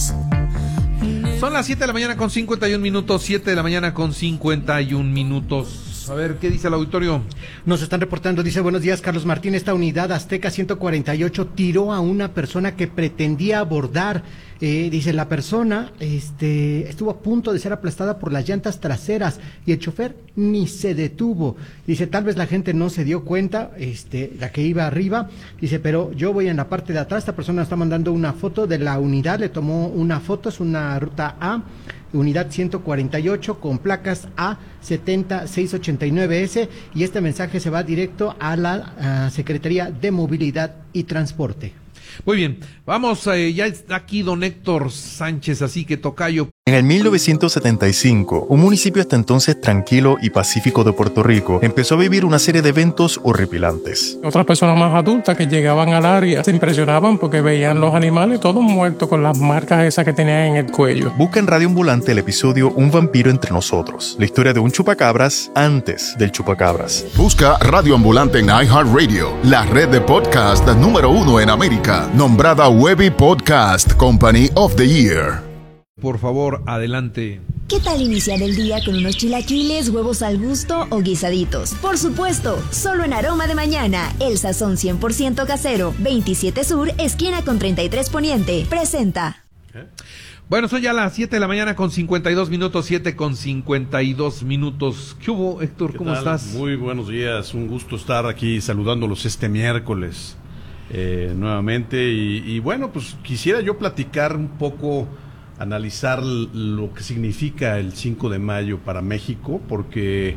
eyes. Son las 7 de la mañana con 51 minutos, 7 de la mañana con 51 minutos. A ver, ¿qué dice el auditorio? Nos están reportando, dice, buenos días, Carlos Martín, esta unidad Azteca 148 tiró a una persona que pretendía abordar. Dice, la persona estuvo a punto de ser aplastada por las llantas traseras y el chofer ni se detuvo. Dice, tal vez la gente no se dio cuenta, la que iba arriba. Dice, pero yo voy en la parte de atrás. Esta persona está mandando una foto de la unidad, le tomó una foto, es una ruta A, unidad 148 con placas A70689S, y este mensaje se va directo a la Secretaría de Movilidad y Transporte. Muy bien, vamos, ya está aquí don Héctor Sánchez, así que tocayo. En el 1975, un municipio hasta entonces tranquilo y pacífico de Puerto Rico empezó a vivir una serie de eventos horripilantes. Otras personas más adultas que llegaban al área se impresionaban porque veían los animales todos muertos con las marcas esas que tenían en el cuello. Busca en Radio Ambulante el episodio Un vampiro entre nosotros, la historia de un chupacabras antes del chupacabras. Busca Radio Ambulante en iHeartRadio, la red de podcast número 1 en América, nombrada Webby Podcast Company of the Year. Por favor, adelante. ¿Qué tal iniciar el día con unos chilaquiles, huevos al gusto o guisaditos? Por supuesto, solo en Aroma de Mañana, el sazón 100% casero, 27 Sur, esquina con 33 Poniente, presenta. Bueno, son ya las 7 de la mañana con 52 minutos, 7 con 52 minutos. ¿Qué hubo, Héctor? ¿Cómo estás? Muy buenos días, un gusto estar aquí saludándolos este miércoles nuevamente. Y bueno, pues quisiera yo platicar un poco, analizar lo que significa el 5 de mayo para México, porque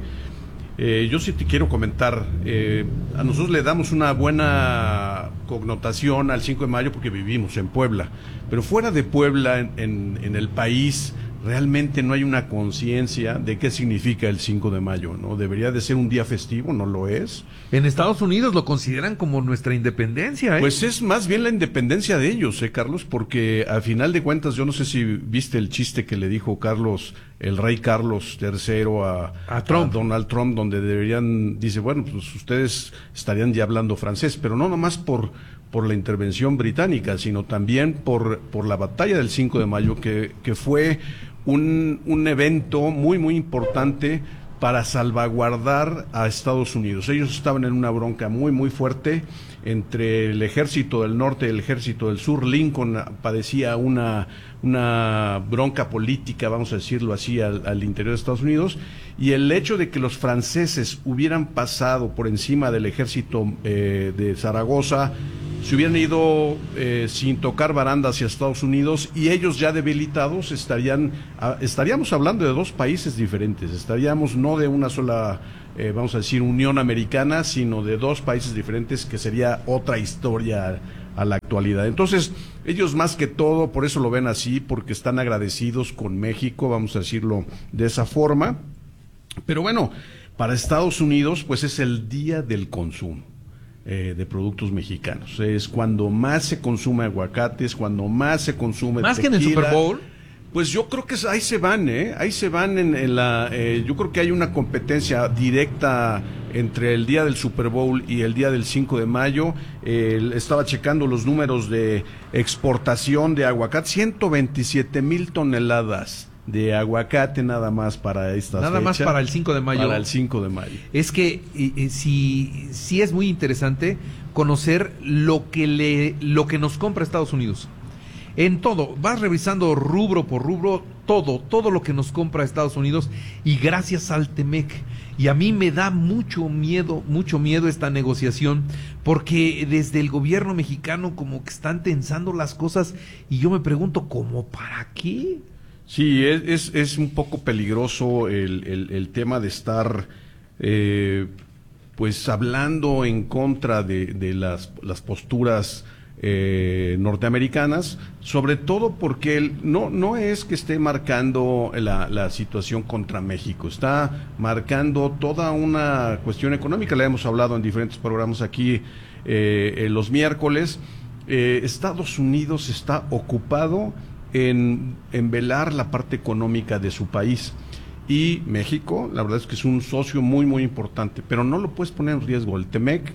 yo sí te quiero comentar, a nosotros le damos una buena connotación al 5 de mayo porque vivimos en Puebla, pero fuera de Puebla, en el país, realmente no hay una conciencia de qué significa el 5 de mayo, ¿no? Debería de ser un día festivo, no lo es. En Estados Unidos lo consideran como nuestra independencia, ¿eh? Pues es más bien la independencia de ellos, Carlos, porque al final de cuentas, yo no sé si viste el chiste que le dijo el rey Carlos III a Donald Trump, donde dice, bueno, pues ustedes estarían ya hablando francés, pero no nomás por la intervención británica, sino también por la batalla del 5 de mayo, que fue un evento muy, muy importante para salvaguardar a Estados Unidos. Ellos estaban en una bronca muy, muy fuerte entre el ejército del norte y el ejército del sur. Lincoln padecía una bronca política, vamos a decirlo así, al interior de Estados Unidos, y el hecho de que los franceses hubieran pasado por encima del ejército de Zaragoza, se hubieran ido sin tocar baranda hacia Estados Unidos, y ellos ya debilitados estaríamos hablando de dos países diferentes, estaríamos no de una sola, vamos a decir, Unión Americana, sino de dos países diferentes, que sería otra historia a la actualidad. Entonces, ellos más que todo, por eso lo ven así, porque están agradecidos con México, vamos a decirlo de esa forma. Pero bueno, para Estados Unidos, pues es el día del consumo de productos mexicanos. Es cuando más se consume aguacates, cuando más se consume ¿Más tequila. que en el Super Bowl? Pues yo creo que ahí se van, ahí se van yo creo que hay una competencia directa entre el día del Super Bowl y el día del 5 de mayo. Estaba checando los números de exportación de aguacate, 127,000 toneladas de aguacate nada más para esta fecha. Nada más para el 5 de mayo. Para el 5 de mayo. Es que sí es muy interesante conocer lo que nos compra Estados Unidos. En todo, vas revisando rubro por rubro, todo lo que nos compra Estados Unidos, y gracias al TEMEC. Y a mí me da mucho miedo esta negociación, porque desde el gobierno mexicano como que están tensando las cosas, y yo me pregunto, ¿cómo para qué? Sí, es un poco peligroso el tema de estar pues hablando en contra de las posturas norteamericanas, sobre todo porque no es que esté marcando la situación contra México, está marcando toda una cuestión económica. La hemos hablado en diferentes programas aquí los miércoles. Estados Unidos está ocupado en velar la parte económica de su país, y México, la verdad es que es un socio muy, muy importante, pero no lo puedes poner en riesgo. El TEMEC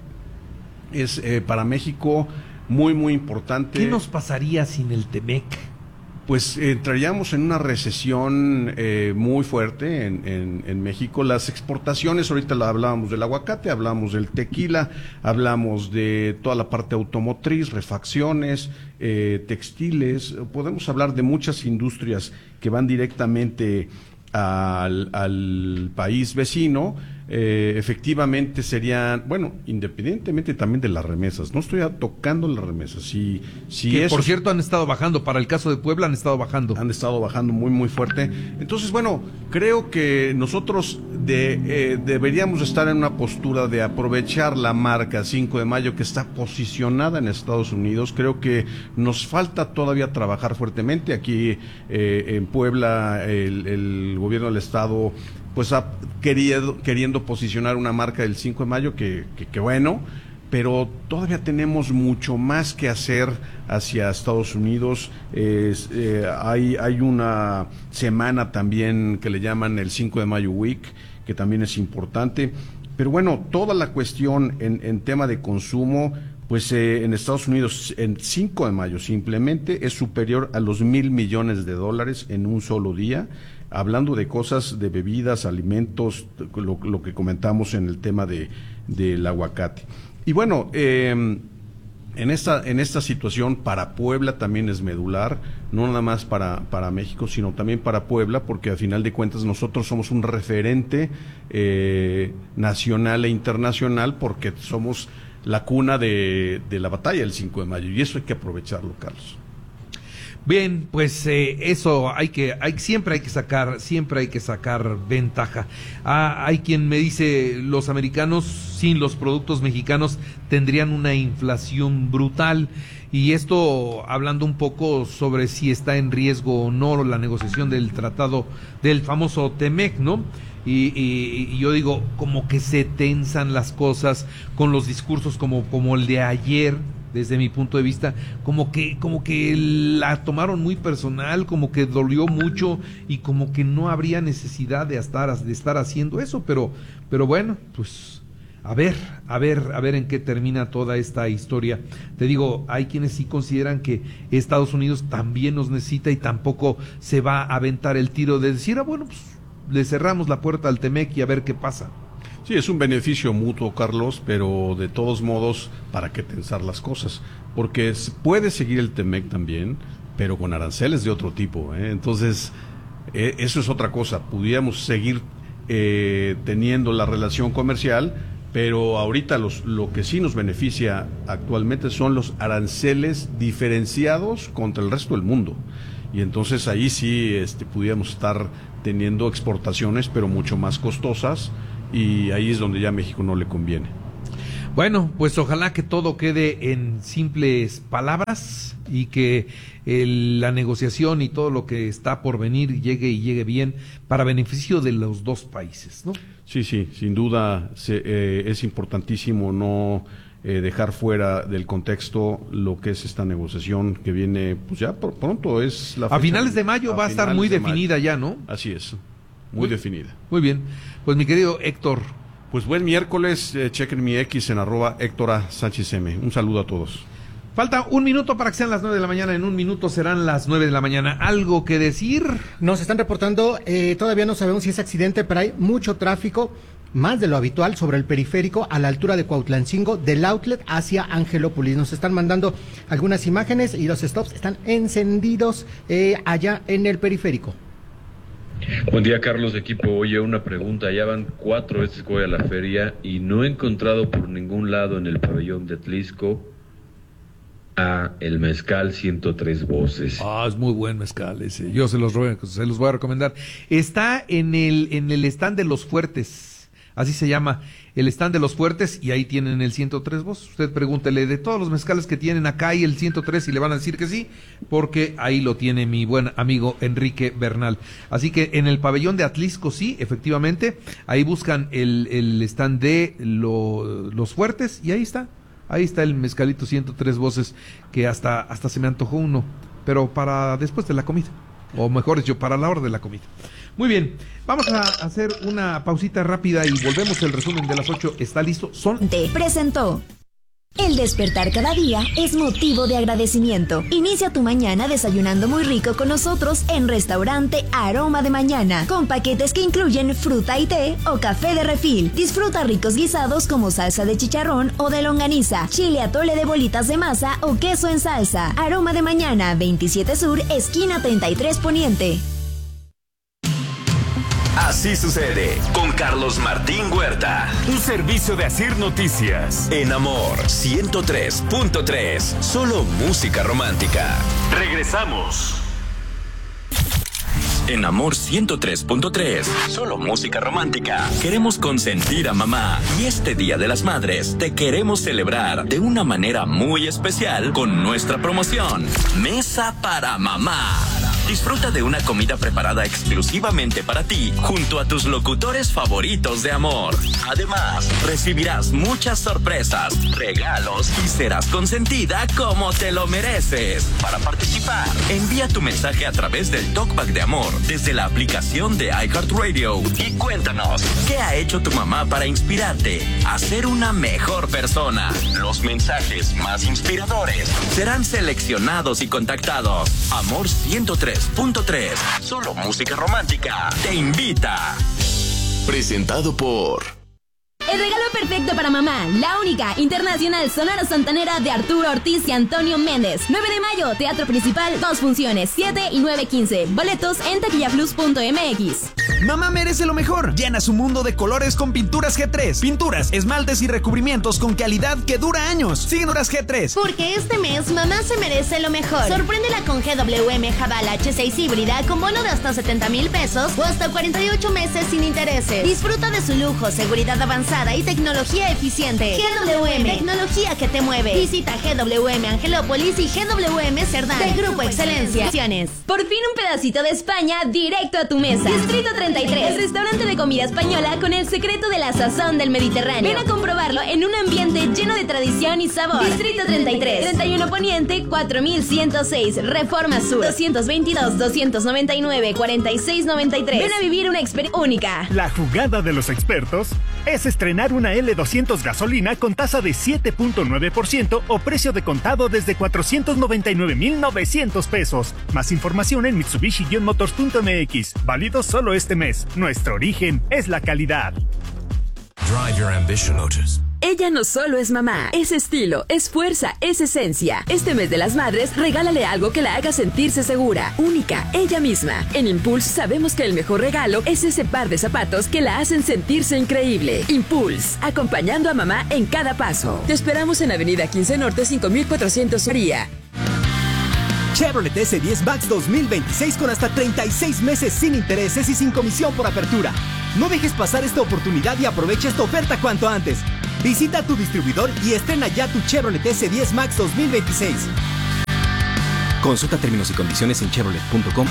es para México muy, muy importante. ¿Qué nos pasaría sin el TEMEC? pues entraríamos en una recesión muy fuerte en México. Las exportaciones, ahorita hablábamos del aguacate, hablamos del tequila, hablamos de toda la parte automotriz, refacciones, textiles, podemos hablar de muchas industrias que van directamente al país vecino. Efectivamente serían, bueno, independientemente también de las remesas, no estoy tocando las remesas, si que eso, por cierto han estado bajando, para el caso de Puebla han estado bajando muy muy fuerte. Entonces, bueno, creo que nosotros deberíamos estar en una postura de aprovechar la marca 5 de mayo que está posicionada en Estados Unidos. Creo que nos falta todavía trabajar fuertemente aquí en Puebla. El gobierno del estado pues ha queriendo posicionar una marca del 5 de mayo que bueno, pero todavía tenemos mucho más que hacer hacia Estados Unidos. Hay una semana también que le llaman el 5 de mayo Week, que también es importante, pero bueno, toda la cuestión en tema de consumo, pues en Estados Unidos en 5 de mayo simplemente es superior a los $1,000 millones en un solo día, hablando de cosas de bebidas, alimentos, lo que comentamos en el tema del aguacate. Y bueno, en esta situación para Puebla también es medular, no nada más para México, sino también para Puebla, porque al final de cuentas nosotros somos un referente nacional e internacional, porque somos la cuna de la batalla del 5 de mayo, y eso hay que aprovecharlo, Carlos. Bien, pues eso siempre hay que sacar ventaja. Hay quien me dice, los americanos sin los productos mexicanos tendrían una inflación brutal, y esto hablando un poco sobre si está en riesgo o no la negociación del tratado del famoso TEMEC, ¿no? Y yo digo, como que se tensan las cosas con los discursos como el de ayer. Desde mi punto de vista, como que la tomaron muy personal, como que dolió mucho y como que no habría necesidad de estar haciendo eso, pero bueno, pues a ver en qué termina toda esta historia. Te digo, hay quienes sí consideran que Estados Unidos también nos necesita y tampoco se va a aventar el tiro de decir, bueno, pues le cerramos la puerta al TEMEC y a ver qué pasa. Sí, es un beneficio mutuo, Carlos, pero de todos modos, ¿para qué tensar las cosas? Porque puede seguir el TEMEC también, pero con aranceles de otro tipo, ¿eh? Entonces, eso es otra cosa. Pudiéramos seguir teniendo la relación comercial, pero ahorita lo que sí nos beneficia actualmente son los aranceles diferenciados contra el resto del mundo. Y entonces ahí sí pudiéramos estar teniendo exportaciones, pero mucho más costosas, y ahí es donde ya a México no le conviene. Bueno, pues ojalá que todo quede en simples palabras y que la negociación y todo lo que está por venir llegue bien para beneficio de los dos países, ¿no? Sí, sin duda es importantísimo no dejar fuera del contexto lo que es esta negociación que viene, pues ya pronto es la fecha. A finales de mayo va a estar muy definida ya, ¿no? Así es, muy definida. Muy bien, pues mi querido Héctor. Pues buen miércoles, chequen mi X en @HéctorSánchezM. Un saludo a todos. Falta un minuto para que sean las 9 de la mañana, en un minuto serán las 9 de la mañana. ¿Algo que decir? Nos están reportando, todavía no sabemos si es accidente, pero hay mucho tráfico, más de lo habitual, sobre el periférico a la altura de Cuautlancingo, del outlet hacia Angelópolis. Nos están mandando algunas imágenes y los stops están encendidos allá en el periférico. Buen día, Carlos, equipo. Oye, una pregunta. Ya van 4 veces que voy a la feria y no he encontrado por ningún lado en el pabellón de Atlisco el mezcal 103 Voces. Es muy buen mezcal ese. Yo se los voy a recomendar. Está en el stand de Los Fuertes. Así se llama, el stand de Los Fuertes, y ahí tienen el 103 Voces. Usted pregúntele de todos los mezcales que tienen acá y el 103 y le van a decir que sí, porque ahí lo tiene mi buen amigo Enrique Bernal. Así que en el pabellón de Atlisco, sí, efectivamente, ahí buscan el stand de Los Fuertes y ahí está el mezcalito 103 Voces, que hasta se me antojó uno, pero para después de la comida, o mejor dicho, para la hora de la comida. Muy bien, vamos a hacer una pausita rápida y volvemos. El resumen de las 8 está listo. Te presentó El despertar cada día es motivo de agradecimiento. Inicia tu mañana desayunando muy rico con nosotros en Restaurante Aroma de Mañana, con paquetes que incluyen fruta y té o café de refil. Disfruta ricos guisados como salsa de chicharrón o de longaniza, chile atole de bolitas de masa o queso en salsa. Aroma de Mañana, 27 Sur, esquina 33 Poniente. Así sucede con Carlos Martín Huerta. Un servicio de Asir Noticias. En Amor 103.3. Solo música romántica. Regresamos. En Amor 103.3, solo música romántica. Queremos consentir a mamá y este Día de las Madres te queremos celebrar de una manera muy especial con nuestra promoción Mesa para Mamá. Disfruta de una comida preparada exclusivamente para ti, junto a tus locutores favoritos de Amor. Además, recibirás muchas sorpresas, regalos y serás consentida como te lo mereces. Para participar, envía tu mensaje a través del Talkback de Amor desde la aplicación de iHeartRadio y cuéntanos qué ha hecho tu mamá para inspirarte a ser una mejor persona. Los mensajes más inspiradores serán seleccionados y contactados. Amor 103.3, solo música romántica, te invita. Presentado por... El regalo perfecto para mamá, la única internacional sonora santanera de Arturo Ortiz y Antonio Méndez. 9 de mayo, Teatro Principal, 2 funciones, 7 y 9:15. Boletos en taquillaplus.mx. Mamá merece lo mejor. Llena su mundo de colores con Pinturas G3. Pinturas, esmaltes y recubrimientos con calidad que dura años. Pinturas G3. Porque este mes mamá se merece lo mejor. Sorpréndela con GWM Jabal H6 híbrida con bono de hasta 70,000 pesos o hasta 48 meses sin intereses. Disfruta de su lujo, seguridad avanzada y tecnología eficiente. GWM, tecnología que te mueve. Visita GWM Angelópolis y GWM Cerdán de Grupo Excelencia. Por fin un pedacito de España directo a tu mesa. Distrito 33, restaurante de comida española con el secreto de la sazón del Mediterráneo. Ven a comprobarlo en un ambiente lleno de tradición y sabor. Distrito 33, 31 Poniente, 4106, Reforma Sur, 222-299-4693. Ven a vivir una experiencia única. La jugada de los expertos es estrenar una L200 gasolina con tasa de 7.9% o precio de contado desde 499,900 pesos. Más información en Mitsubishi-motors.mx. Válido solo este mes. Nuestro origen es la calidad. Drive your ambition, Otis. Ella no solo es mamá, es estilo, es fuerza, es esencia. Este mes de las madres, regálale algo que la haga sentirse segura, única, ella misma. En Impulse sabemos que el mejor regalo es ese par de zapatos que la hacen sentirse increíble. Impulse, acompañando a mamá en cada paso. Te esperamos en Avenida 15 Norte, 5400 Soria. Chevrolet S10 Max 2026 con hasta 36 meses sin intereses y sin comisión por apertura. No dejes pasar esta oportunidad y aprovecha esta oferta cuanto antes. Visita tu distribuidor y estrena ya tu Chevrolet S10 Max 2026. Consulta términos y condiciones en chevrolet.com.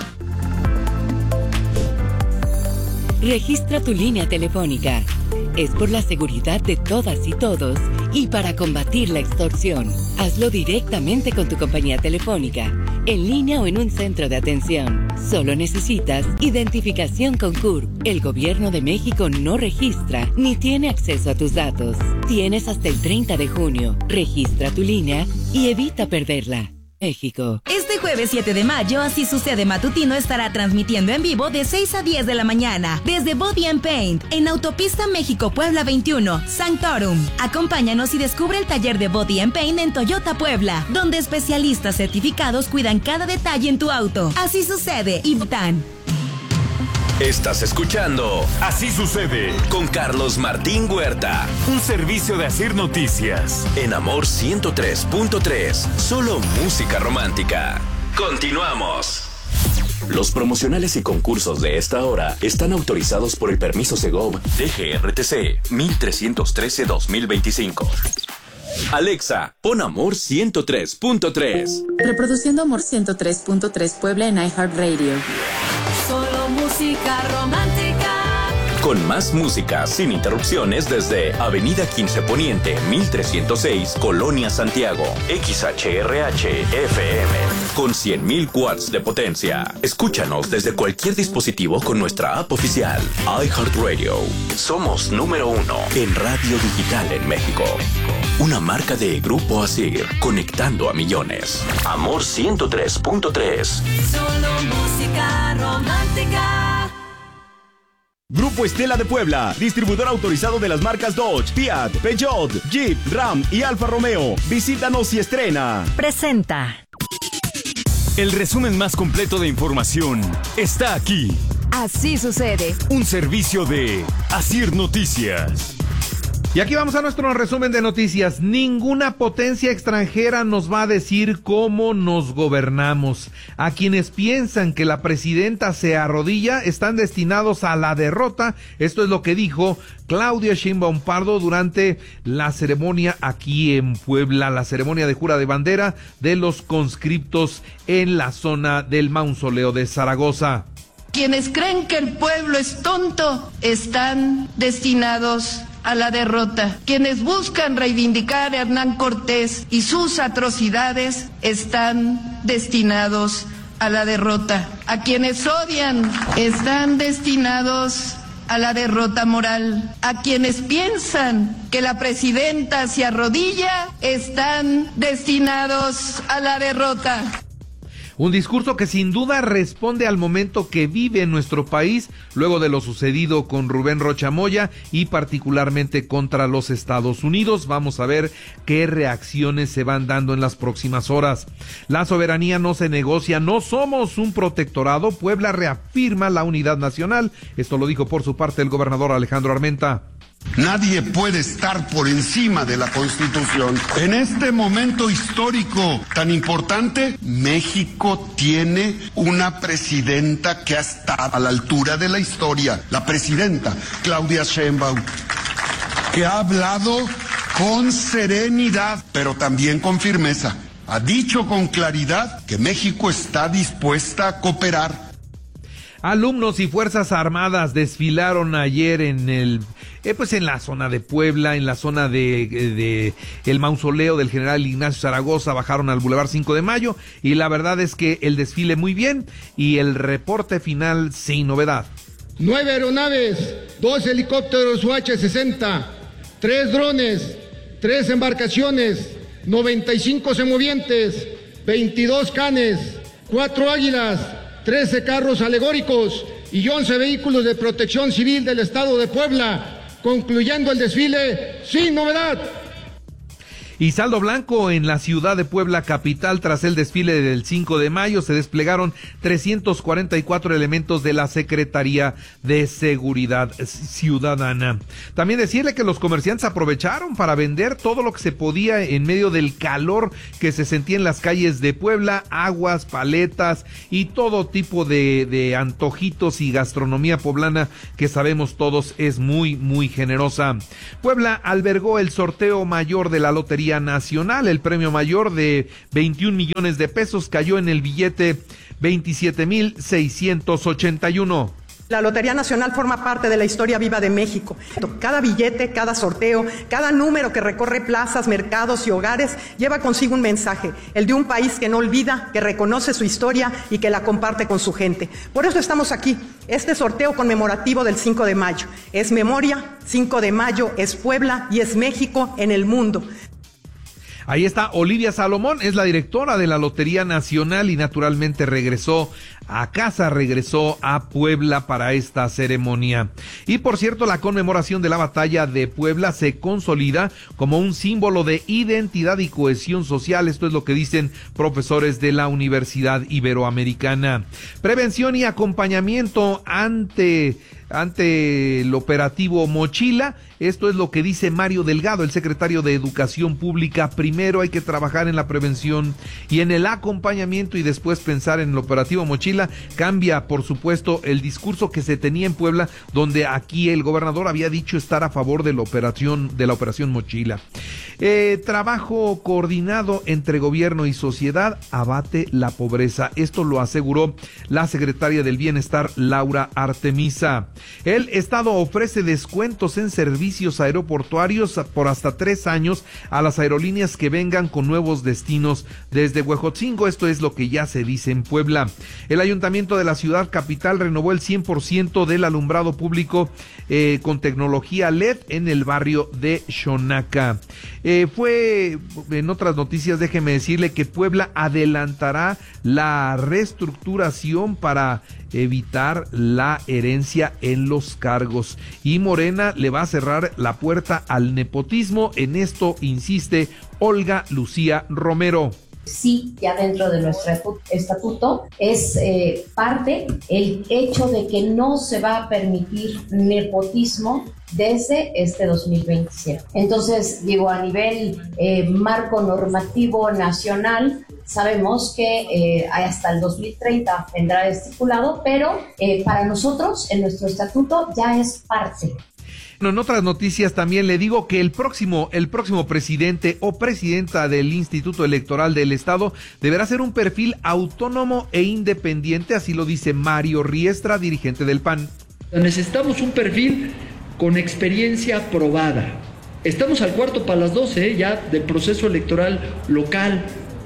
Registra tu línea telefónica. Es por la seguridad de todas y todos y para combatir la extorsión. Hazlo directamente con tu compañía telefónica, en línea o en un centro de atención. Solo necesitas identificación con CURP. El Gobierno de México no registra ni tiene acceso a tus datos. Tienes hasta el 30 de junio. Registra tu línea y evita perderla. México. Este jueves 7 de mayo, Así Sucede Matutino estará transmitiendo en vivo de 6 a 10 de la mañana desde Body and Paint en Autopista México-Puebla 21, Sanctorum. Acompáñanos y descubre el taller de Body and Paint en Toyota Puebla, donde especialistas certificados cuidan cada detalle en tu auto. Así Sucede y Bután. Estás escuchando Así Sucede con Carlos Martín Huerta. Un servicio de Asir Noticias. En Amor 103.3. Solo música romántica. Continuamos. Los promocionales y concursos de esta hora están autorizados por el permiso Segov DGRTC 1313-2025. Alexa, pon Amor 103.3. Reproduciendo Amor 103.3 Puebla en iHeartRadio. Solo música romántica. Con más música sin interrupciones desde Avenida 15 Poniente, 1306, Colonia Santiago. XHRH FM. Con 100,000 watts de potencia. Escúchanos desde cualquier dispositivo con nuestra app oficial. iHeartRadio. Somos número 1 en radio digital en México. una marca de Grupo Asir, conectando a millones. Amor 103.3. Solo música romántica. Grupo Estela de Puebla, distribuidor autorizado de las marcas Dodge, Fiat, Peugeot, Jeep, Ram y Alfa Romeo. Visítanos y estrena. Presenta. El resumen más completo de información está aquí. Así sucede. Un servicio de Asir Noticias. Y aquí vamos a nuestro resumen de noticias. Ninguna potencia extranjera nos va a decir cómo nos gobernamos. A quienes piensan que la presidenta se arrodilla están destinados a la derrota. Esto es lo que dijo Claudia Sheinbaum Pardo durante la ceremonia aquí en Puebla, la ceremonia de jura de bandera de los conscriptos en la zona del mausoleo de Zaragoza. Quienes creen que el pueblo es tonto están destinados a la derrota. Quienes buscan reivindicar a Hernán Cortés y sus atrocidades están destinados a la derrota. A quienes odian están destinados a la derrota moral. A quienes piensan que la presidenta se arrodilla están destinados a la derrota. Un discurso que sin duda responde al momento que vive nuestro país luego de lo sucedido con Rubén Rocha Moya y particularmente contra los Estados Unidos. Vamos a ver qué reacciones se van dando en las próximas horas. La soberanía no se negocia, no somos un protectorado. Puebla reafirma la unidad nacional. Esto lo dijo por su parte el gobernador Alejandro Armenta. Nadie puede estar por encima de la Constitución. En este momento histórico tan importante, México tiene una presidenta que ha estado a la altura de la historia. La presidenta Claudia Sheinbaum, que ha hablado con serenidad, pero también con firmeza. Ha dicho con claridad que México está dispuesta a cooperar. Alumnos y Fuerzas Armadas desfilaron ayer en la zona de Puebla, en la zona de el mausoleo del general Ignacio Zaragoza. Bajaron al Boulevard 5 de Mayo y la verdad es que el desfile muy bien y el reporte final sin novedad. 9 aeronaves, 2 helicópteros UH-60, 3 drones, 3 embarcaciones, 95 semovientes, 22 canes, 4 águilas, 13 carros alegóricos y 11 vehículos de protección civil del estado de Puebla, concluyendo el desfile sin novedad. Y saldo blanco en la ciudad de Puebla capital. Tras el desfile del 5 de mayo se desplegaron 344 elementos de la Secretaría de Seguridad Ciudadana. También decirle que los comerciantes aprovecharon para vender todo lo que se podía en medio del calor que se sentía en las calles de Puebla, aguas, paletas y todo tipo de antojitos y gastronomía poblana que sabemos todos es muy, muy generosa. Puebla albergó el sorteo mayor de la Lotería Nacional. El premio mayor de 21 millones de pesos cayó en el billete 27,681. La Lotería Nacional forma parte de la historia viva de México. Cada billete, cada sorteo, cada número que recorre plazas, mercados y hogares lleva consigo un mensaje, el de un país que no olvida, que reconoce su historia y que la comparte con su gente. Por eso estamos aquí. Este sorteo conmemorativo del 5 de mayo es memoria, 5 de mayo es Puebla y es México en el mundo. Ahí está Olivia Salomón, es la directora de la Lotería Nacional y naturalmente regresó a casa, regresó a Puebla para esta ceremonia. Y por cierto, la conmemoración de la batalla de Puebla se consolida como un símbolo de identidad y cohesión social. Esto es lo que dicen profesores de la Universidad Iberoamericana. Prevención y acompañamiento ante el operativo Mochila. Esto es lo que dice Mario Delgado, el secretario de Educación Pública. Primero hay que trabajar en la prevención y en el acompañamiento y después pensar en el operativo Mochila. Cambia, por supuesto, el discurso que se tenía en Puebla, donde aquí el gobernador había dicho estar a favor de la operación Mochila. Trabajo coordinado entre gobierno y sociedad abate la pobreza. Esto lo aseguró la secretaria del Bienestar, Laura Artemisa. El Estado ofrece descuentos en servicios aeroportuarios por hasta 3 años a las aerolíneas que vengan con nuevos destinos desde Huejotzingo. Esto es lo que ya se dice en Puebla. El ayuntamiento de la ciudad capital renovó el 100% del alumbrado público con tecnología LED en el barrio de Xonaca. Fue, en otras noticias, déjeme decirle que Puebla adelantará la reestructuración para evitar la herencia en los cargos, y Morena le va a cerrar la puerta al nepotismo. En esto insiste Olga Lucía Romero. Sí, ya dentro de nuestro estatuto es parte el hecho de que no se va a permitir nepotismo desde este 2027. Entonces, digo, a nivel marco normativo nacional, sabemos que hasta el 2030 vendrá estipulado, pero para nosotros, en nuestro estatuto, ya es parte. En otras noticias también le digo que el próximo presidente o presidenta del Instituto Electoral del Estado deberá ser un perfil autónomo e independiente, así lo dice Mario Riestra, dirigente del PAN. Necesitamos un perfil con experiencia probada. Estamos al cuarto para las 12 ya del proceso electoral local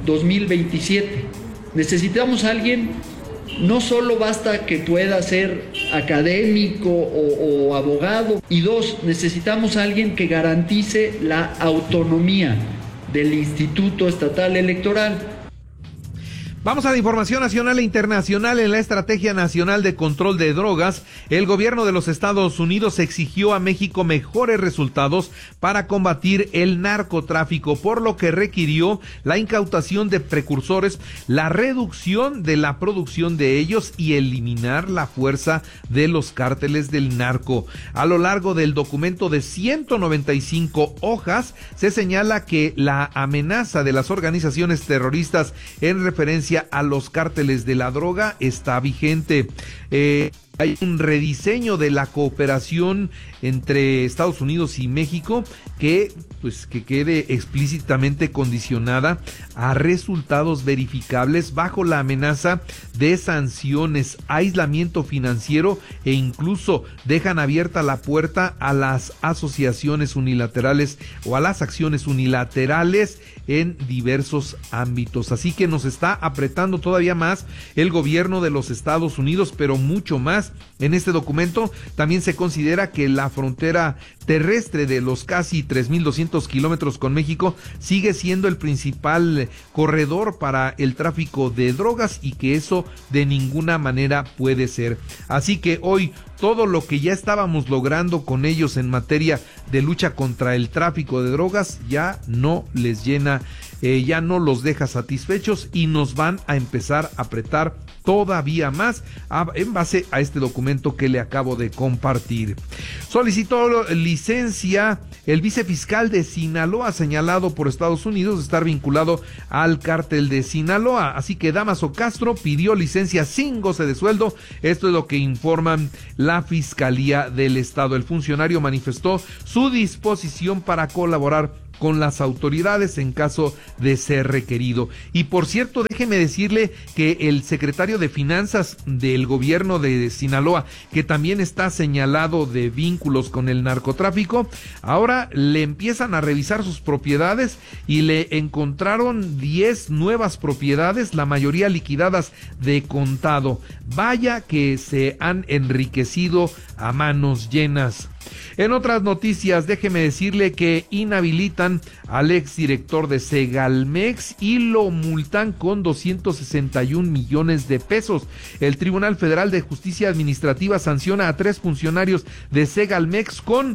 2027. Necesitamos a alguien. No solo basta que pueda ser académico o abogado. Y 2, necesitamos a alguien que garantice la autonomía del Instituto Estatal Electoral. Vamos a la información nacional e internacional. En la Estrategia Nacional de Control de Drogas, el gobierno de los Estados Unidos exigió a México mejores resultados para combatir el narcotráfico, por lo que requirió la incautación de precursores, la reducción de la producción de ellos y eliminar la fuerza de los cárteles del narco. A lo largo del documento de 195 hojas, se señala que la amenaza de las organizaciones terroristas en referencia a los cárteles de la droga está vigente. Hay un rediseño de la cooperación entre Estados Unidos y México que quede explícitamente condicionada a resultados verificables bajo la amenaza de sanciones, aislamiento financiero, e incluso dejan abierta la puerta a las asociaciones unilaterales o a las acciones unilaterales en diversos ámbitos. Así que nos está apretando todavía más el gobierno de los Estados Unidos, pero mucho más. En este documento también se considera que la frontera terrestre de los casi 3.200 kilómetros con México sigue siendo el principal corredor para el tráfico de drogas, y que eso de ninguna manera puede ser. Así que hoy todo lo que ya estábamos logrando con ellos en materia de lucha contra el tráfico de drogas ya no les llena, ya no los deja satisfechos, y nos van a empezar a apretar todavía más en base a este documento que le acabo de compartir. Solicitó licencia el vicefiscal de Sinaloa, señalado por Estados Unidos de estar vinculado al cártel de Sinaloa. Así que Damaso Castro pidió licencia sin goce de sueldo. Esto es lo que informan la Fiscalía del Estado. El funcionario manifestó su disposición para colaborar con las autoridades en caso de ser requerido. Y por cierto, déjeme decirle que el secretario de Finanzas del gobierno de Sinaloa, que también está señalado de vínculos con el narcotráfico, ahora le empiezan a revisar sus propiedades y le encontraron 10 nuevas propiedades, la mayoría liquidadas de contado. Vaya que se han enriquecido a manos llenas. En otras noticias, déjeme decirle que inhabilitan al exdirector de Segalmex y lo multan con 261 millones de pesos. El Tribunal Federal de Justicia Administrativa sanciona a 3 funcionarios de Segalmex con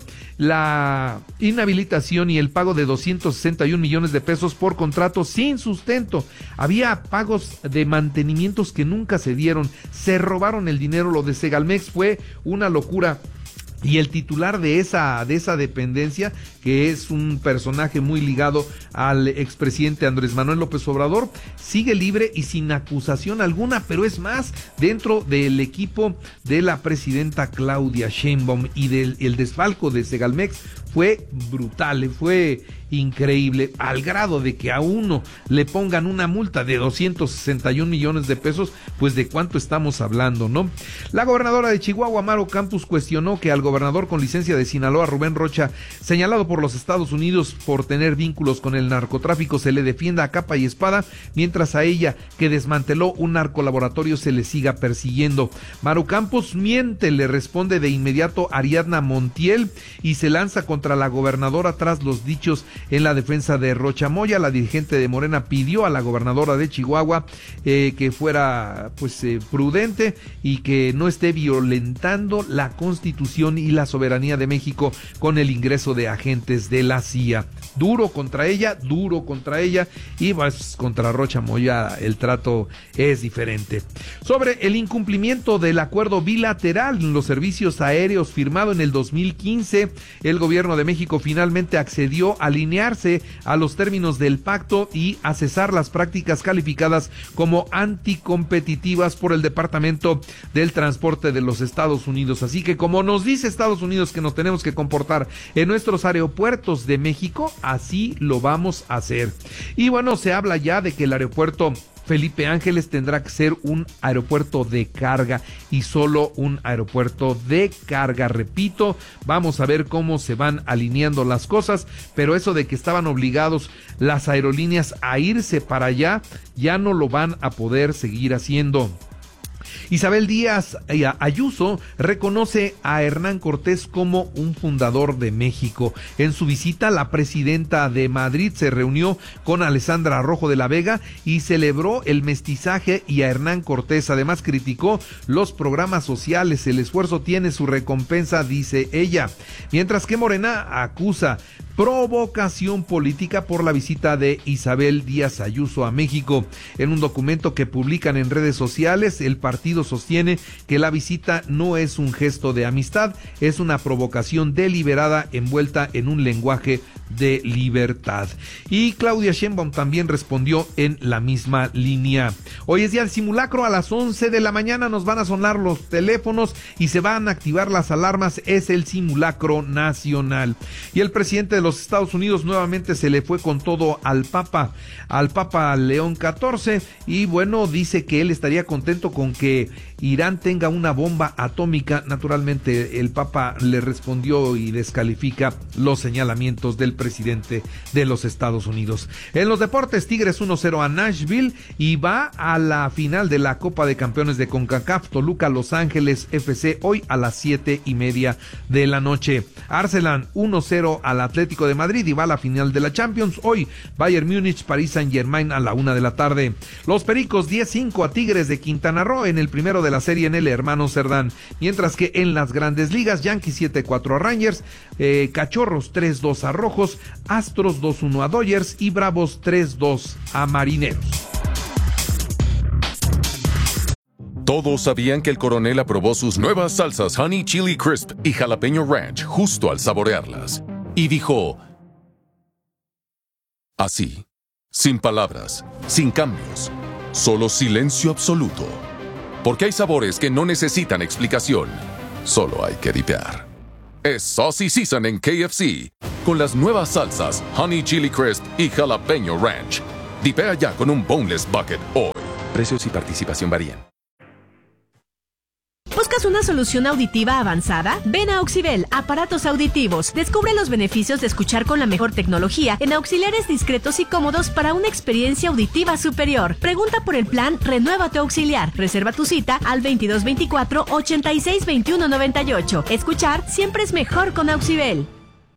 la inhabilitación y el pago de 261 millones de pesos por contratos sin sustento. Había pagos de mantenimientos que nunca se dieron. Se robaron el dinero. Lo de Segalmex fue una locura. Y el titular de esa dependencia, que es un personaje muy ligado al expresidente Andrés Manuel López Obrador, sigue libre y sin acusación alguna, pero es más, dentro del equipo de la presidenta Claudia Sheinbaum, y el desfalco de Segalmex fue brutal, fue increíble, al grado de que a uno le pongan una multa de 261 millones de pesos, pues de cuánto estamos hablando, ¿no? La gobernadora de Chihuahua, Maro Campos, cuestionó que al gobernador con licencia de Sinaloa, Rubén Rocha, señalado por los Estados Unidos por tener vínculos con el narcotráfico, se le defienda a capa y espada, mientras a ella, que desmanteló un narcolaboratorio, se le siga persiguiendo. Maro Campos miente, le responde de inmediato Ariadna Montiel, y se lanza contra contra la gobernadora tras los dichos en la defensa de Rocha Moya. La dirigente de Morena pidió a la gobernadora de Chihuahua que fuera prudente y que no esté violentando la Constitución y la soberanía de México con el ingreso de agentes de la CIA. Duro contra ella, y pues contra Rocha Moya el trato es diferente. Sobre el incumplimiento del acuerdo bilateral en los servicios aéreos firmado en el 2015, el gobierno de México finalmente accedió a alinearse a los términos del pacto y a cesar las prácticas calificadas como anticompetitivas por el Departamento del Transporte de los Estados Unidos. Así que como nos dice Estados Unidos que nos tenemos que comportar en nuestros aeropuertos de México, así lo vamos a hacer. Y bueno, se habla ya de que el aeropuerto Felipe Ángeles tendrá que ser un aeropuerto de carga y solo un aeropuerto de carga. Repito, vamos a ver cómo se van alineando las cosas, pero eso de que estaban obligados las aerolíneas a irse para allá, ya no lo van a poder seguir haciendo. Isabel Díaz Ayuso reconoce a Hernán Cortés como un fundador de México. En su visita, la presidenta de Madrid se reunió con Alessandra Rojo de la Vega y celebró el mestizaje y a Hernán Cortés. Además, criticó los programas sociales. El esfuerzo tiene su recompensa, dice ella. Mientras que Morena acusa provocación política por la visita de Isabel Díaz Ayuso a México. En un documento que publican en redes sociales, el partido sostiene que la visita no es un gesto de amistad, es una provocación deliberada envuelta en un lenguaje de libertad. Y Claudia Sheinbaum también respondió en la misma línea. Hoy es día del simulacro, a las 11 de la mañana nos van a sonar los teléfonos y se van a activar las alarmas, es el simulacro nacional. Y el presidente de los Estados Unidos nuevamente se le fue con todo al Papa León XIV, y bueno, dice que él estaría contento con que Irán tenga una bomba atómica. Naturalmente el Papa le respondió y descalifica los señalamientos del presidente de los Estados Unidos. En los deportes, Tigres 1-0 a Nashville y va a la final de la Copa de Campeones de CONCACAF. Toluca Los Ángeles FC hoy a las 7:30 de la noche. Arsenal 1-0 al Atlético de Madrid y va a la final de la Champions. Hoy Bayern Múnich, París Saint-Germain a la 1 de la tarde. Los Pericos 10-5 a Tigres de Quintana Roo en el primero de la serie en el Hermano Cerdán. Mientras que en las Grandes Ligas, Yankees 7-4 a Rangers, Cachorros 3-2 a Rojos, Astros 2-1 a Dodgers y Bravos 3-2 a Marineros. Todos sabían que el coronel aprobó sus nuevas salsas Honey Chili Crisp y Jalapeño Ranch justo al saborearlas. Y dijo así, sin palabras, sin cambios, solo silencio absoluto. Porque hay sabores que no necesitan explicación, solo hay que dipear. Es Saucy Season en KFC, con las nuevas salsas Honey Chili Crisp y Jalapeño Ranch. Dipea ya con un Boneless Bucket hoy. Precios y participación varían. ¿Buscas una solución auditiva avanzada? Ven a Auxibel, aparatos auditivos. Descubre los beneficios de escuchar con la mejor tecnología en auxiliares discretos y cómodos para una experiencia auditiva superior. Pregunta por el plan Renueva tu auxiliar. Reserva tu cita al 2224-862198. Escuchar siempre es mejor con Auxibel.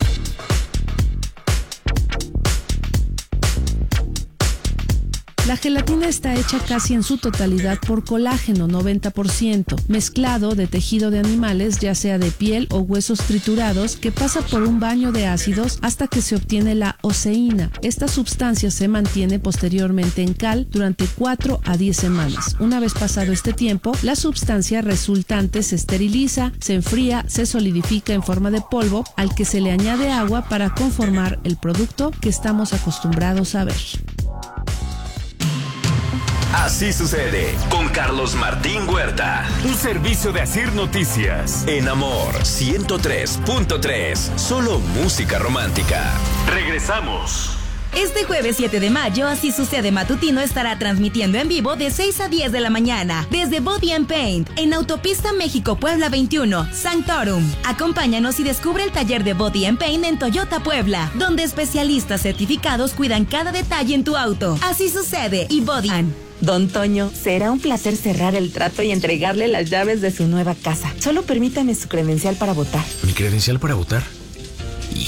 La gelatina está hecha casi en su totalidad por colágeno 90%, mezclado de tejido de animales, ya sea de piel o huesos triturados, que pasa por un baño de ácidos hasta que se obtiene la oseína. Esta sustancia se mantiene posteriormente en cal durante 4 a 10 semanas. Una vez pasado este tiempo, la sustancia resultante se esteriliza, se enfría, se solidifica en forma de polvo, al que se le añade agua para conformar el producto que estamos acostumbrados a ver. Así sucede con Carlos Martín Huerta. Un servicio de Asir Noticias. En Amor 103.3. Solo música romántica. Regresamos. Este jueves 7 de mayo, Así Sucede Matutino estará transmitiendo en vivo de 6 a 10 de la mañana desde Body and Paint en Autopista México-Puebla 21, Sanctorum. Acompáñanos y descubre el taller de Body and Paint en Toyota Puebla, donde especialistas certificados cuidan cada detalle en tu auto. Así Sucede y Body and Don Toño, será un placer cerrar el trato y entregarle las llaves de su nueva casa. Solo permítame su credencial para votar. ¿Mi credencial para votar?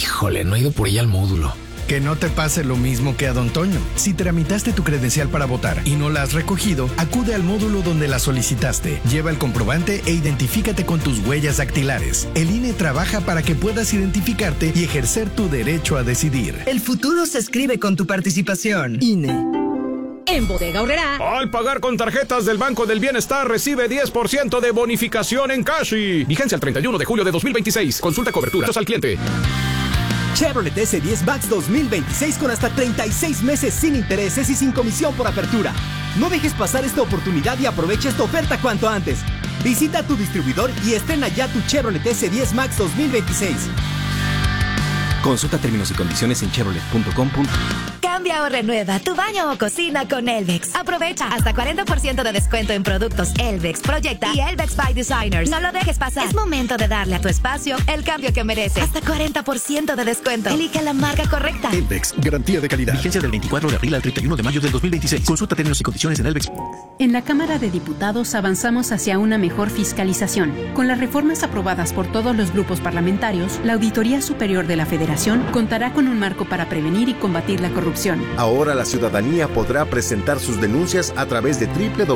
Híjole, no he ido por ella al módulo. Que no te pase lo mismo que a Don Toño. Si tramitaste tu credencial para votar y no la has recogido, acude al módulo donde la solicitaste. Lleva el comprobante e identifícate con tus huellas dactilares. El INE trabaja para que puedas identificarte y ejercer tu derecho a decidir. El futuro se escribe con tu participación. INE. En Bodega Aurrerá, al pagar con tarjetas del Banco del Bienestar, recibe 10% de bonificación en Cashi. Vigencia el 31 de julio de 2026. Consulta coberturas al cliente. Chevrolet S10 Max 2026 con hasta 36 meses sin intereses y sin comisión por apertura. No dejes pasar esta oportunidad y aprovecha esta oferta cuanto antes. Visita tu distribuidor y estrena ya tu Chevrolet S10 Max 2026. Consulta términos y condiciones en chevrolet.com. Cambia o renueva tu baño o cocina con Elvex. Aprovecha hasta 40% de descuento en productos Elvex, Proyecta y Elvex by Designers. No lo dejes pasar. Es momento de darle a tu espacio el cambio que merece. Hasta 40% de descuento. Elige la marca correcta. Elvex, garantía de calidad. Vigencia del 24 de abril al 31 de mayo del 2026. Consulta términos y condiciones en Elvex. En la Cámara de Diputados avanzamos hacia una mejor fiscalización. Con las reformas aprobadas por todos los grupos parlamentarios, la Auditoría Superior de la Federación contará con un marco para prevenir y combatir la corrupción. Ahora la ciudadanía podrá presentar sus denuncias a través de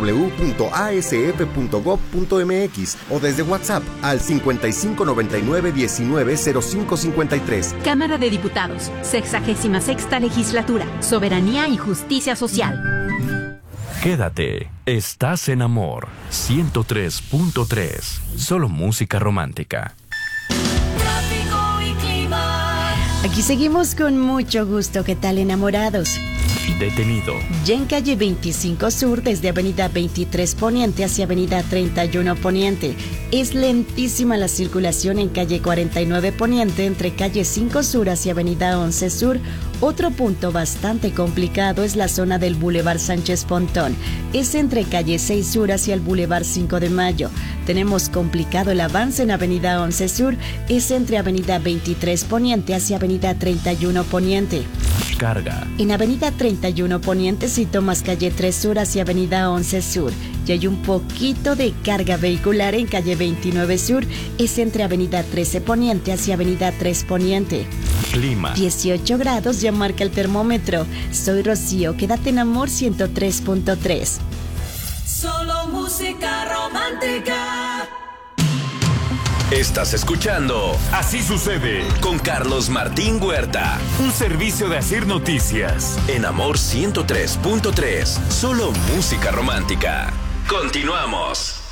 www.asf.gov.mx o desde WhatsApp al 5599-190553. Cámara de Diputados, 66ª Legislatura, Soberanía y Justicia Social. Quédate, estás en Amor 103.3, solo música romántica. Aquí seguimos con mucho gusto. ¿Qué tal, enamorados? Detenido. Ya en calle 25 Sur, desde avenida 23 Poniente hacia avenida 31 Poniente. Es lentísima la circulación en calle 49 Poniente entre calle 5 Sur hacia avenida 11 Sur. Otro punto bastante complicado es la zona del Boulevard Sánchez Pontón. Es entre calle 6 Sur hacia el Boulevard 5 de Mayo. Tenemos complicado el avance en avenida 11 Sur. Es entre avenida 23 Poniente hacia avenida 31 Poniente. Carga. En avenida 31 Poniente, si tomas calle 3 Sur hacia avenida 11 Sur, y hay un poquito de carga vehicular en calle 29 Sur, es entre avenida 13 Poniente hacia avenida 3 Poniente. Clima. 18 grados ya marca el termómetro. Soy Rocío, quédate en Amor 103.3. Solo música romántica. Estás escuchando Así Sucede con Carlos Martín Huerta. Un servicio de Asir Noticias. En Amor 103.3. Solo música romántica. Continuamos.